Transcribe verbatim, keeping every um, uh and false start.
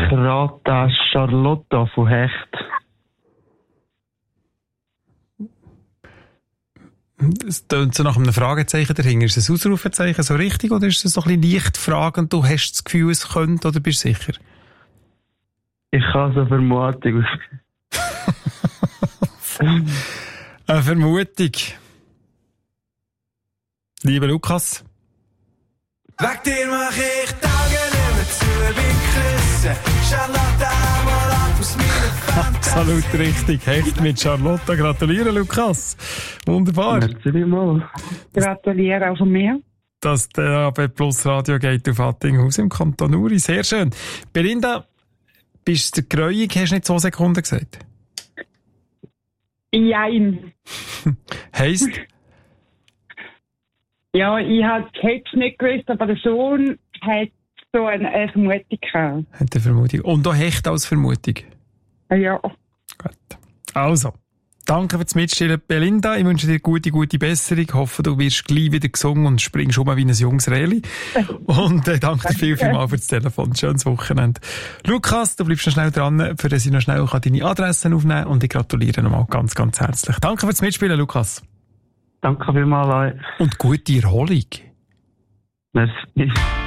rate Charlotta von Hecht. Es tönt so nach einem Fragezeichen dahinter. Ist es ein Ausrufezeichen so richtig oder ist es so ein bisschen leicht fragend? Du hast das Gefühl, es könnte oder bist du sicher? Ich habe so eine Vermutung. Eine Vermutung. Lieber Lukas. Weg dir mach ich die Augen immer zu, bin gerissen. Charlotte, mal ab aus meiner Fantasie. Absolut richtig. Hecht mit Charlotte. Gratuliere, Lukas. Wunderbar. Merci mal. Gratuliere auch von mir. Dass der A B Plus Radio geht auf Attinghaus im Kanton Uri. Sehr schön. Belinda, bist du gräuig? Hast du nicht zwei Sekunden gesagt? Jein. Heisst? Ja, ich habe es nicht gewusst, aber der Sohn hat so eine, eine Vermutung gehabt. Hat eine Vermutung. Und auch Hecht als Vermutung? Ja. Gut. Also, danke fürs Mitstellen, Belinda. Ich wünsche dir gute, gute Besserung. Ich hoffe, du wirst gleich wieder gesungen und springst um wie ein junges Reli. Und äh, danke dir viel, viel mal für das Telefon. Schönes Wochenende. Lukas, du bleibst noch schnell dran, für dass ich noch schnell deine Adressen aufnehmen kann. Und ich gratuliere nochmal ganz, ganz herzlich. Danke fürs Mitspielen, Lukas. Danke vielmals. Und gute Erholung. Merci.